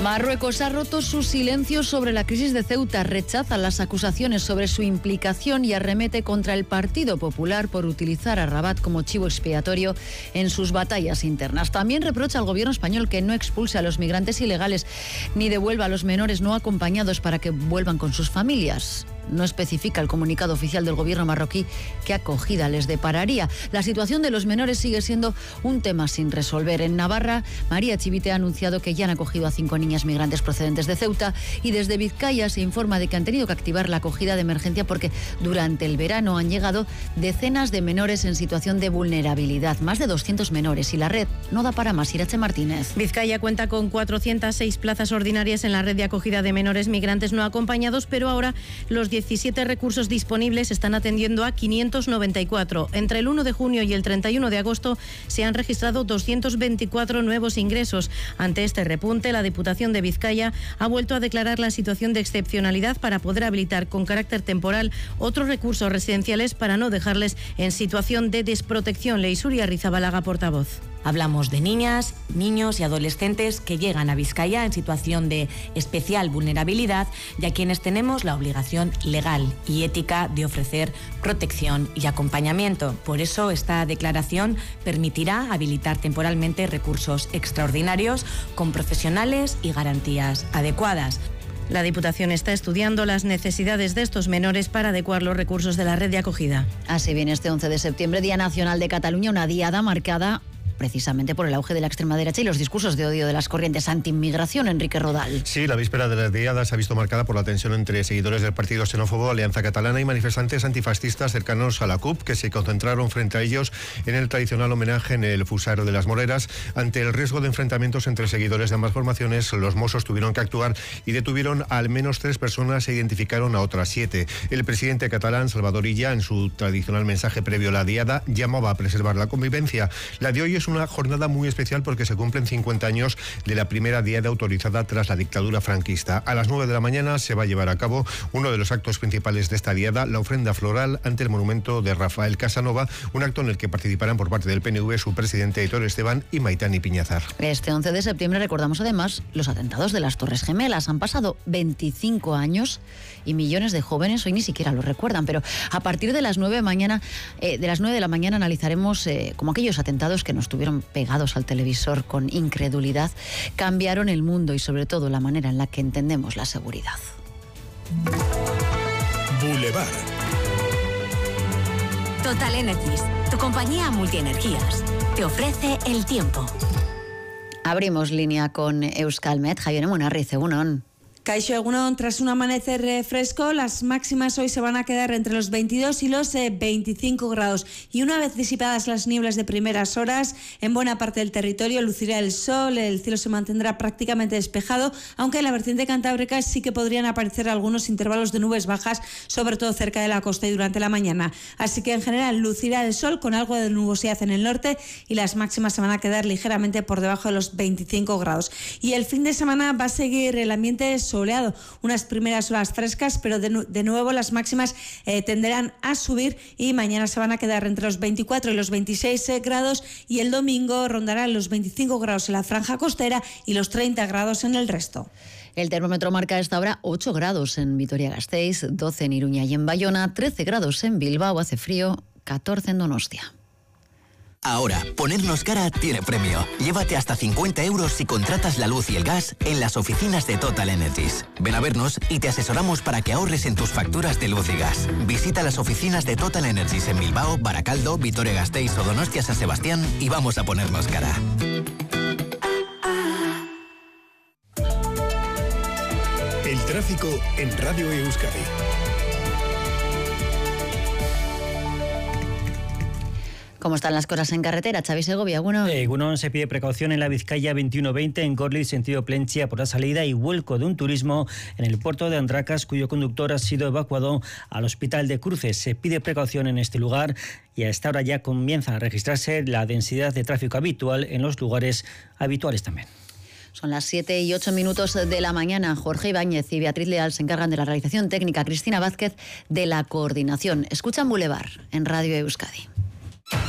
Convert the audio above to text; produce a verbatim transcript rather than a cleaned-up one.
Marruecos ha roto su silencio sobre la crisis de Ceuta, rechaza las acusaciones sobre su implicación y arremete contra el Partido Popular por utilizar a Rabat como chivo expiatorio en sus batallas internas. También reprocha al gobierno español que no expulse a los migrantes ilegales ni devuelva a los menores no acompañados para que vuelvan con sus familias. No especifica el comunicado oficial del gobierno marroquí qué acogida les depararía. La situación de los menores sigue siendo un tema sin resolver. En Navarra, María Chivite ha anunciado que ya han acogido a cinco niñas migrantes procedentes de Ceuta y desde Vizcaya se informa de que han tenido que activar la acogida de emergencia porque durante el verano han llegado decenas de menores en situación de vulnerabilidad, más de doscientos menores, y la red no da para más. Irache Martínez. Vizcaya cuenta con cuatrocientas seis plazas ordinarias en la red de acogida de menores migrantes no acompañados, pero ahora los diecisiete recursos disponibles están atendiendo a quinientos noventa y cuatro. Entre el uno de junio y el treinta y uno de agosto se han registrado doscientos veinticuatro nuevos ingresos. Ante este repunte, la Diputación de Vizcaya ha vuelto a declarar la situación de excepcionalidad para poder habilitar con carácter temporal otros recursos residenciales para no dejarles en situación de desprotección. Leisuri Arrizabalaga, portavoz. Hablamos de niñas, niños y adolescentes que llegan a Vizcaya en situación de especial vulnerabilidad y a quienes tenemos la obligación legal y ética de ofrecer protección y acompañamiento. Por eso esta declaración permitirá habilitar temporalmente recursos extraordinarios con profesionales y garantías adecuadas. La Diputación está estudiando las necesidades de estos menores para adecuar los recursos de la red de acogida. Así viene este once de septiembre, Día Nacional de Cataluña, una diada marcada precisamente por el auge de la extrema derecha y los discursos de odio de las corrientes anti-inmigración. Enrique Rodal. Sí, la víspera de la diada se ha visto marcada por la tensión entre seguidores del partido xenófobo Alianza Catalana y manifestantes antifascistas cercanos a la C U P, que se concentraron frente a ellos en el tradicional homenaje en el Fusaro de las Moreras. Ante el riesgo de enfrentamientos entre seguidores de ambas formaciones, los Mossos tuvieron que actuar y detuvieron a al menos tres personas e identificaron a otras siete. El presidente catalán, Salvador Illa, en su tradicional mensaje previo a la diada, llamaba a preservar la convivencia. La de hoy es una jornada muy especial porque se cumplen cincuenta años de la primera diada autorizada tras la dictadura franquista. A las nueve de la mañana se va a llevar a cabo uno de los actos principales de esta diada, la ofrenda floral ante el monumento de Rafael Casanova, un acto en el que participarán por parte del P N V su presidente Aitor Esteban y Maitani Piñazar. Este once de septiembre recordamos además los atentados de las Torres Gemelas. Han pasado veinticinco años y millones de jóvenes hoy ni siquiera lo recuerdan, pero a partir de las nueve de, mañana, eh, de las nueve de la mañana analizaremos eh, como aquellos atentados que nos tuvieron pegados al televisor con incredulidad cambiaron el mundo y sobre todo la manera en la que entendemos la seguridad. Boulevard. Total Energies, tu compañía multienergías, te ofrece el tiempo. Abrimos línea con Euskalmet. Javier Munarriz, egunon. Kaixo egunon, tras un amanecer fresco, las máximas hoy se van a quedar entre los veintidós y los veinticinco grados. Y una vez disipadas las nieblas de primeras horas, en buena parte del territorio lucirá el sol, el cielo se mantendrá prácticamente despejado, aunque en la vertiente cantábrica sí que podrían aparecer algunos intervalos de nubes bajas, sobre todo cerca de la costa y durante la mañana. Así que en general lucirá el sol con algo de nubosidad en el norte y las máximas se van a quedar ligeramente por debajo de los veinticinco grados. Y el fin de semana va a seguir el ambiente soleado, unas primeras horas frescas, pero de, de nuevo las máximas eh, tenderán a subir y mañana se van a quedar entre los veinticuatro y los veintiséis eh, grados y el domingo rondarán los veinticinco grados en la franja costera y los treinta grados en el resto. El termómetro marca a esta hora ocho grados en Vitoria-Gasteiz, doce en Iruña y en Bayona, trece grados en Bilbao, hace frío, catorce en Donostia. Ahora, ponernos cara tiene premio. Llévate hasta cincuenta euros si contratas la luz y el gas en las oficinas de Total Energies. Ven a vernos y te asesoramos para que ahorres en tus facturas de luz y gas. Visita las oficinas de Total Energies en Bilbao, Baracaldo, Vitoria-Gasteiz o Donostia San Sebastián y vamos a ponernos cara. El tráfico en Radio Euskadi. ¿Cómo están las cosas en carretera? Xavi Segovia, ¿alguno? Eh, uno se pide precaución en la Vizcaya veintiuno veinte en Gorliz, sentido Plentzia por la salida y vuelco de un turismo en el puerto de Andracas, cuyo conductor ha sido evacuado al hospital de Cruces. Se pide precaución en este lugar y a esta hora ya comienza a registrarse la densidad de tráfico habitual en los lugares habituales también. Son las siete y ocho minutos de la mañana. Jorge Ibáñez y Beatriz Leal se encargan de la realización técnica, Cristina Vázquez de la coordinación. Escuchan Boulevard en Radio Euskadi.